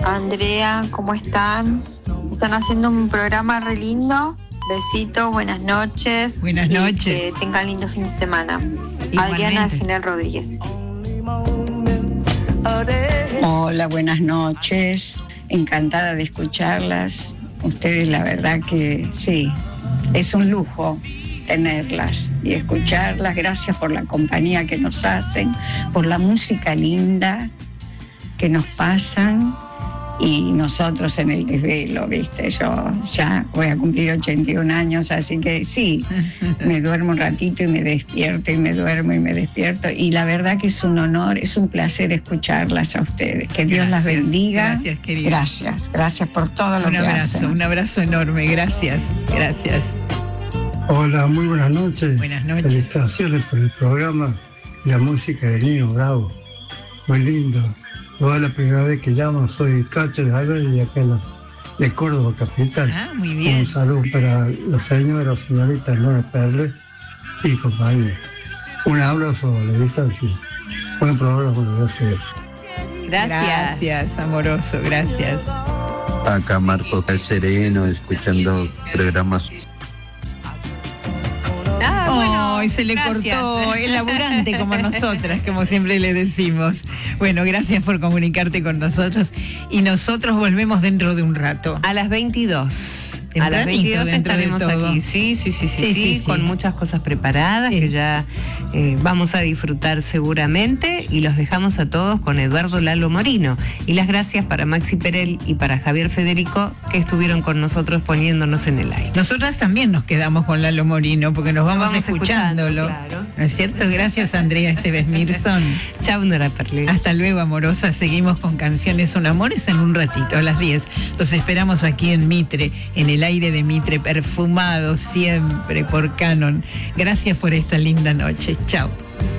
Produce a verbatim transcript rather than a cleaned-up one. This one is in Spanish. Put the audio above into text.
Andrea, ¿cómo están? Están haciendo un programa re lindo. Besitos, buenas noches. Buenas noches. Y que tengan lindo fin de semana. Igualmente. Adriana General Rodríguez. Hola, buenas noches. Encantada de escucharlas. Ustedes, la verdad que sí, es un lujo tenerlas y escucharlas. Gracias por la compañía que nos hacen, por la música linda que nos pasan. Y nosotros en el desvelo, ¿viste? Yo ya voy a cumplir ochenta y un años, así que sí, me duermo un ratito y me despierto, y me duermo y me despierto. Y la verdad que es un honor, es un placer escucharlas a ustedes. Que Dios Gracias, las bendiga. Gracias, querida. Gracias, gracias por todo lo un que abrazo, hacen. Un abrazo enorme, gracias, gracias. Hola, muy buenas noches. Buenas noches. Felicitaciones por el programa y la música de Nino Bravo. Muy lindo. Yo es la primera vez que llamo, soy Cacho de Álvarez y acá en las, de Córdoba capital. Ah, muy bien. Un saludo para la señora, señorita Nora Perle y compañía. Un abrazo a la distancia. Buen programa, gracias. Gracias. Gracias, amoroso, gracias. Acá Marco Sereno, escuchando programas. Ah, bueno, Ay, se le gracias. cortó, es laburante como nosotras, como siempre le decimos. Bueno, gracias por comunicarte con nosotros y nosotros volvemos dentro de un rato. A las veintidós. A las Tempranito, veintidós dentro de estaremos todo. aquí. Sí, sí, sí, sí, Sí, sí, sí, sí. con muchas cosas preparadas Sí. que ya eh, vamos a disfrutar seguramente, y los dejamos a todos con Eduardo Lalo Morino. Y las gracias para Maxi Perel y para Javier Federico, que estuvieron con nosotros poniéndonos en el aire. Nosotras también nos quedamos con Lalo Morino porque nos vamos, vamos escuchándolo. escuchando, claro. ¿No es cierto? Gracias, Andrea Esteves Mirson. Chau, Nora Perle. Hasta luego, amorosa. Seguimos con Canciones Son Amores en un ratito, a las diez. Los esperamos aquí en Mitre, en el aire de Mitre, perfumado siempre por Canon. Gracias por esta linda noche. Chao.